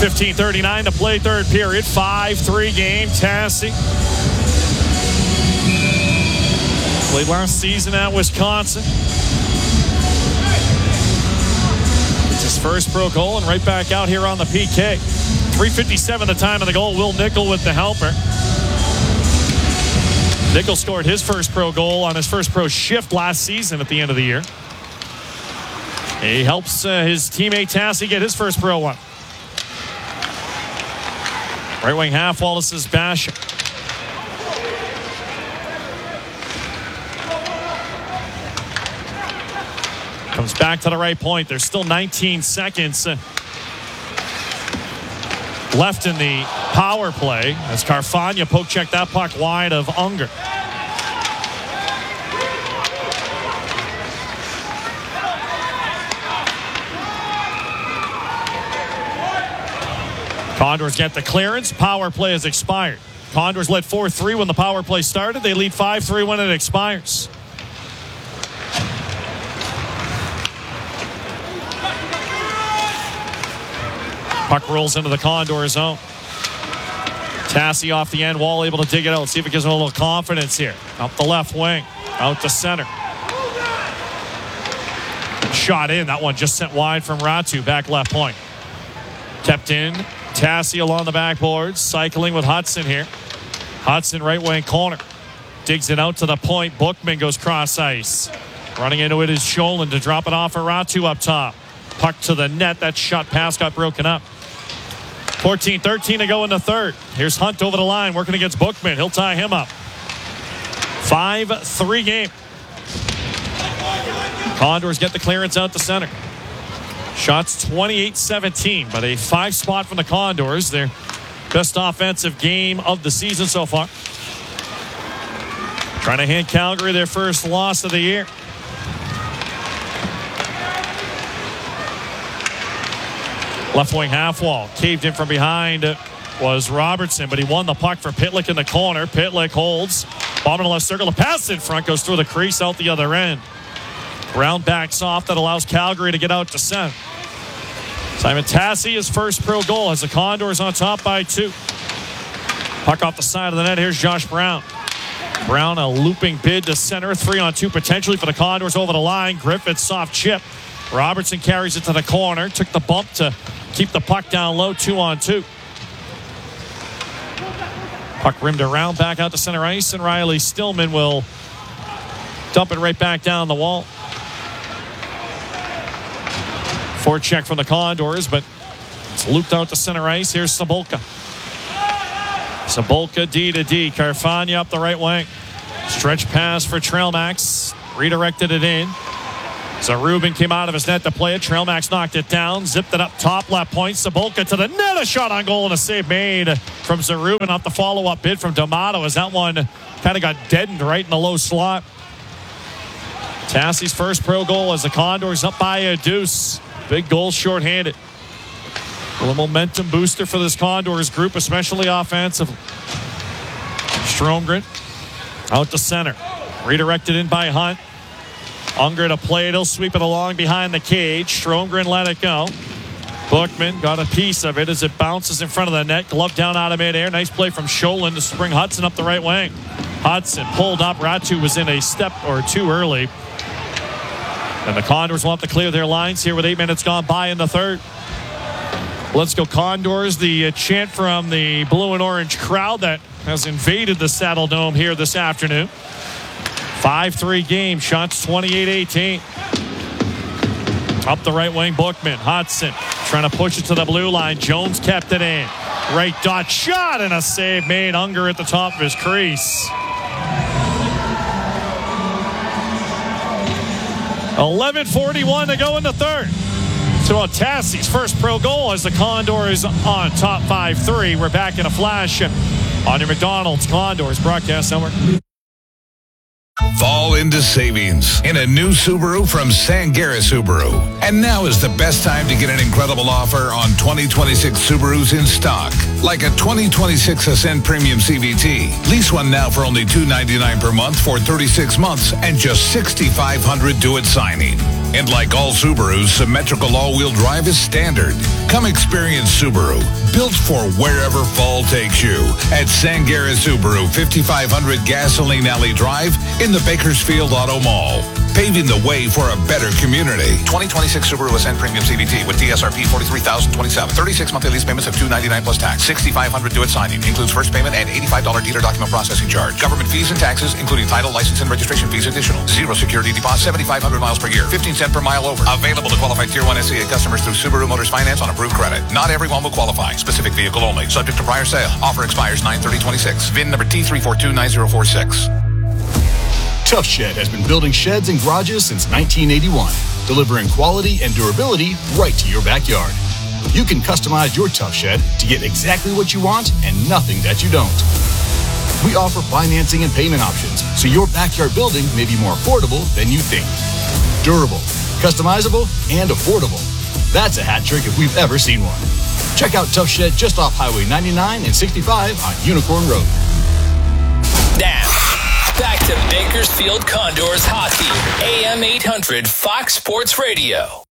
15:39 to play third period. 5-3 game. Tassi played last season at Wisconsin. It's his first pro goal and right back out here on the PK. 3:57 the time of the goal. Will Nickel with the helper. Nickel scored his first pro goal on his first pro shift last season at the end of the year. He helps his teammate Tassi get his first pro one. Right wing half wall, this is Bash. Comes back to the right point. There's still 19 seconds left in the power play as Carfagna poke checked that puck wide of Unger. Condors get the clearance. Power play has expired. Condors led 4-3 when the power play started. They lead 5-3 when it expires. Puck rolls into the Condor zone. Tassi off the end wall, able to dig it out. See if it gives him a little confidence here. Up the left wing. Out to center. Shot in. That one just sent wide from Ratu. Back left point. Kept in. Tassi along the backboards. Cycling with Hudson here. Hudson right wing corner. Digs it out to the point. Bookman goes cross ice. Running into it is Sholin to drop it off for Ratu up top. Puck to the net. That shot pass got broken up. 14-13 to go in the third. Here's Hunt over the line working against Bookman. He'll tie him up. 5-3 game. Condors get the clearance out to center. Shots 28-17, but a 5 spot from the Condors. Their best offensive game of the season so far. Trying to hand Calgary their first loss of the year. Left wing half wall. Caved in from behind was Robertson, but he won the puck for Pitlick in the corner. Pitlick holds. Bomb in the left circle. The pass in front goes through the crease out the other end. Brown backs off. That allows Calgary to get out to center. Simon Tassi, his first pro goal as the Condors on top by 2. Puck off the side of the net. Here's Josh Brown. Brown a looping bid to center. 3-on-2 potentially for the Condors over the line. Griffith soft chip. Robertson carries it to the corner. Took the bump to keep the puck down low. 2-on-2. Puck rimmed around back out to center ice, and Riley Stillman will dump it right back down the wall. Forecheck from the Condors, but it's looped out to center ice. Here's Sabolka. Sabolka D to D. Carfagna up the right wing. Stretch pass for Trailmax. Redirected it in. Zarubin came out of his net to play it. Trailmax knocked it down. Zipped it up top left point. Sabolka to the net. A shot on goal and a save made from Zarubin off the follow-up bid from D'Amato as that one kind of got deadened right in the low slot. Tassi's first pro goal as the Condors up by a deuce. Big goal shorthanded. A little momentum booster for this Condors group, especially offensively. Stromgren out to center. Redirected in by Hunt. Unger to play it. He'll sweep it along behind the cage. Stromgren let it go. Bookman got a piece of it as it bounces in front of the net. Glove down out of midair. Nice play from Sholin to spring Hudson up the right wing. Hudson pulled up. Ratu was in a step or two early. And the Condors will have to clear their lines here with 8 minutes gone by in the third. Let's go Condors. The chant from the blue and orange crowd that has invaded the Saddle Dome here this afternoon. 5-3 game. Shots 28-18. Up the right wing, Bookman. Hudson trying to push it to the blue line. Jones kept it in. Right dot shot and a save made. Unger at the top of his crease. 11:41 to go in the third. So Tassi's first pro goal as the Condors on top 5-3. We're back in a flash on your McDonald's Condors broadcast network. Fall into savings in a new Subaru from Sangera Subaru. And now is the best time to get an incredible offer on 2026 Subarus in stock. Like a 2026 Ascent Premium CVT. Lease one now for only $299 per month for 36 months and just $6,500 due at signing. And like all Subarus, symmetrical all-wheel drive is standard. Come experience Subaru, built for wherever fall takes you. At Sangera Subaru, 5500 Gasoline Alley Drive in the Bakersfield Auto Mall. Paving the way for a better community. 2026 Subaru Ascent Premium CVT with DSRP $43,027. 36 monthly lease payments of $299 plus tax. $6,500 due at signing. Includes first payment and $85 dealer document processing charge. Government fees and taxes, including title, license, and registration fees additional. Zero security deposit, 7,500 miles per year. 15 cents per mile over. Available to qualified Tier 1 SCA customers through Subaru Motors Finance on approved credit. Not everyone will qualify. Specific vehicle only. Subject to prior sale. Offer expires 9/30/26. VIN number T3429046. Tough Shed has been building sheds and garages since 1981, delivering quality and durability right to your backyard. You can customize your Tough Shed to get exactly what you want and nothing that you don't. We offer financing and payment options, so your backyard building may be more affordable than you think. Durable, customizable, and affordable. That's a hat trick if we've ever seen one. Check out Tough Shed just off Highway 99 and 65 on Unicorn Road. Now, back to Bakersfield Condors hockey. AM 800 Fox Sports Radio.